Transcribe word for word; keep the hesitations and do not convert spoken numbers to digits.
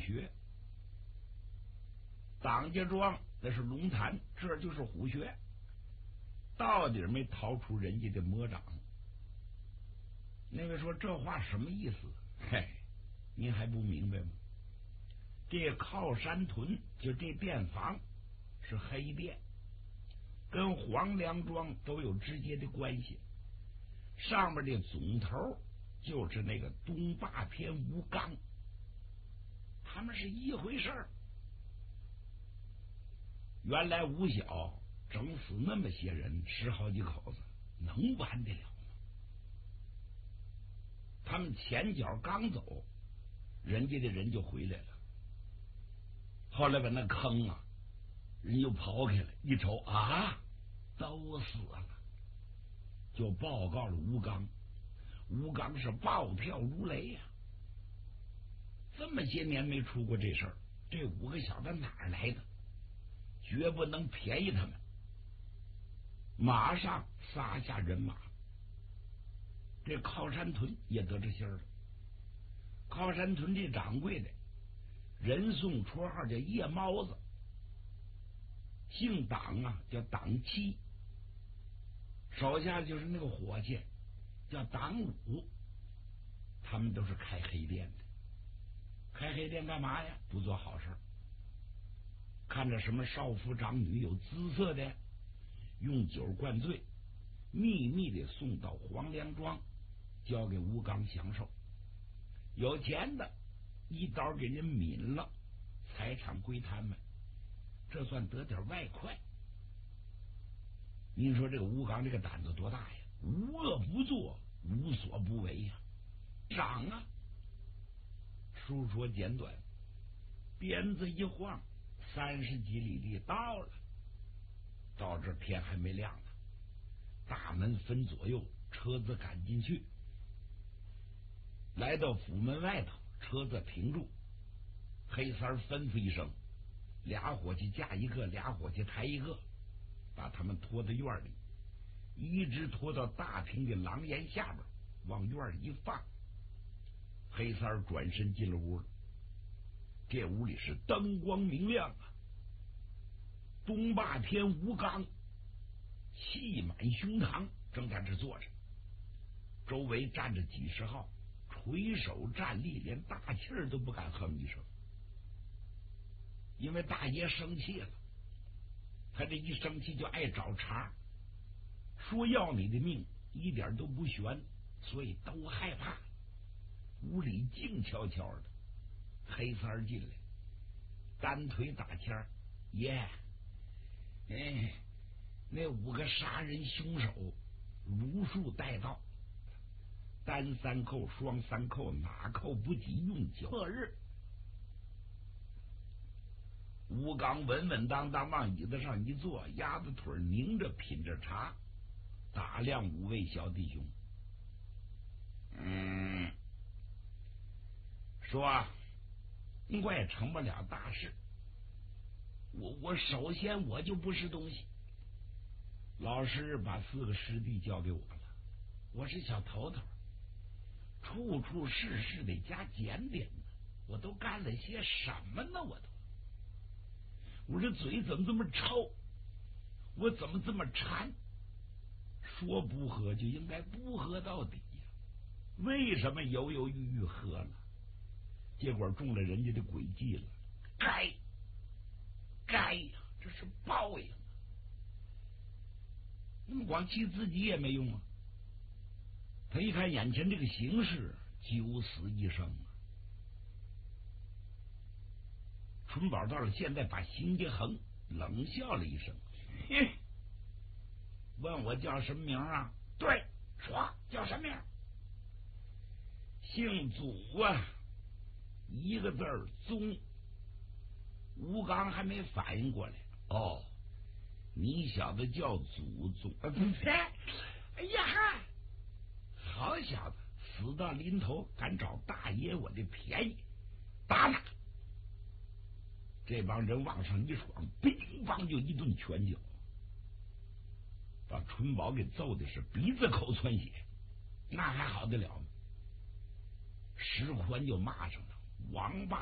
穴，党家庄那是龙潭，这就是虎穴，到底没逃出人家的魔掌。那位说这话什么意思？嘿，您还不明白吗？这靠山屯就这店房是黑店，跟黄梁庄都有直接的关系。上面的总头就是那个东霸天吴刚，他们是一回事儿。原来吴小整死那么些人，十好几口子，能完得了吗？他们前脚刚走，人家的人就回来了。后来把那坑啊，人又刨开了，一瞅啊，都死了，就报告了吴刚。吴刚是暴跳如雷呀、啊！这么些年没出过这事儿，这五个小子哪儿来的？绝不能便宜他们！马上撒下人马，这靠山屯也得着信儿了。靠山屯这掌柜的人送绰号叫夜猫子，姓党啊，叫党七，手下就是那个伙计叫党五，他们都是开黑店的。开黑店干嘛呀？不做好事。看着什么少妇长女有姿色的，用酒灌醉，秘密的送到黄梁庄，交给吴刚享受。有钱的一刀给人抿了，财产归他们，这算得点外快。您说这个吴刚这个胆子多大呀？无恶不作，无所不为呀！长啊！书说简短，鞭子一晃，三十几里地到了。到这天还没亮呢，大门分左右，车子赶进去。来到府门外头，车子停住，黑三吩咐一声，俩伙计架一个，俩伙计抬一个，把他们拖到院里，一直拖到大厅的廊檐下边，往院里一放。黑三转身进了屋了，这屋里是灯光明亮啊。东霸天吴刚气满胸膛，正在这坐着，周围站着几十号，垂手站立，连大气儿都不敢哼一声。因为大爷生气了，他这一生气就爱找茬，说要你的命一点都不悬，所以都害怕。屋里静悄悄的，黑三进来，单腿打签儿，耶，哎，那五个杀人凶手如数带到，单三扣双三扣，哪扣不及用脚末日。吴刚稳稳当当往椅子上一坐，鸭子腿拧着品着茶，打量五位小弟兄。嗯，说我也成不了大事，我我首先我就不是东西。老师把四个师弟交给我了，我是小头头，处处事事得加检点呢。我都干了些什么呢？我都，我这嘴怎么这么臭？我怎么这么馋？说不喝就应该不喝到底呀，为什么犹犹豫豫喝了？结果中了人家的诡计了，该该呀，这是报应啊！那么光气自己也没用啊。他一看眼前这个形势，九死一生啊。春宝到了现在，把心一横，冷笑了一声，嘿，问我叫什么名啊？对，说叫什么名？姓祖啊，一个字儿宗。吴刚还没反应过来，哦，你小子叫祖宗？呃，不是，哎呀哈，好小子，死到临头敢找大爷我的便宜，打他！这帮人往上一闯，乒乓就一顿拳脚，把春宝给揍的是鼻子口窜血，那还好得了吗？石宽就骂上了，王八